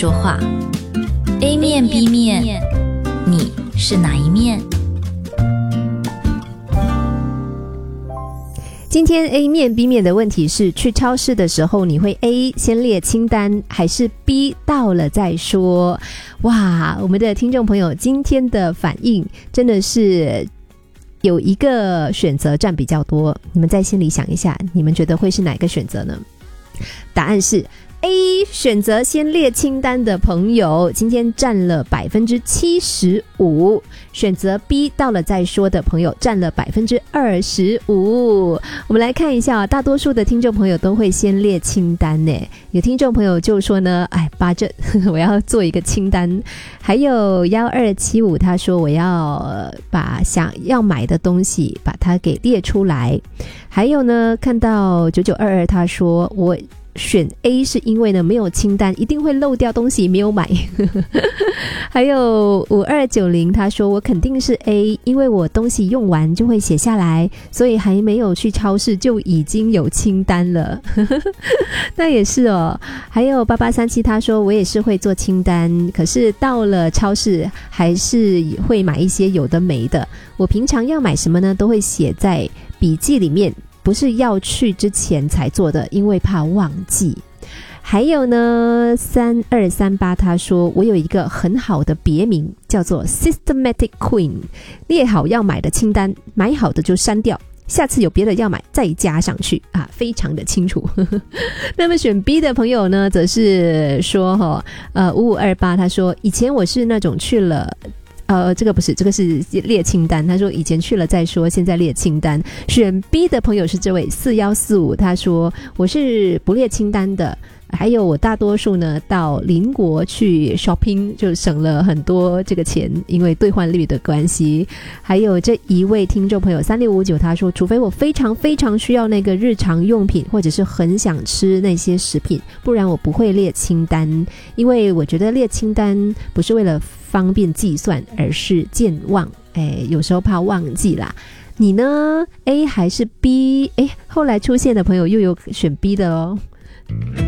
说话。A 面 B 面，你是哪一面？ 今天 A 面 B 面的问题是，去超市的时候你会 A 先列清单，还是 B 到了再说？哇，我们的听众朋友今天的反应真的是有一个选择占比较多，你们在心里想一下，你们觉得会是哪个选择呢？答案是 A 选择先列清单的朋友今天占了 75%， 选择 B 到了再说的朋友占了 25%。 我们来看一下，大多数的听众朋友都会先列清单呢。有听众朋友就说呢，八阵我要做一个清单。还有1275他说我要把想要买的东西把它给列出来。还有呢，看到9922他说我选 A 是因为呢没有清单，一定会漏掉东西没有买。还有5290他说我肯定是 A， 因为我东西用完就会写下来，所以还没有去超市就已经有清单了。那也是哦。还有8837他说我也是会做清单，可是到了超市还是会买一些有的没的。我平常要买什么呢，都会写在笔记里面，不是要去之前才做的，因为怕忘记。还有呢3238他说我有一个很好的别名叫做 Systematic Queen， 列好要买的清单，买好的就删掉，下次有别的要买再加上去非常的清楚。那么选 B 的朋友呢则是说5528他说以前我是那种去了这个不是，这个是列清单。他说以前去了再说，现在列清单。选 B 的朋友是这位4145，他说我是不列清单的。还有我大多数呢到邻国去 shopping， 就省了很多这个钱，因为兑换率的关系。还有这一位听众朋友3659他说除非我非常非常需要那个日常用品，或者是很想吃那些食品，不然我不会列清单。因为我觉得列清单不是为了方便计算，而是健忘，有时候怕忘记啦。你呢 A 还是 B？ 后来出现的朋友又有选 B 的哦。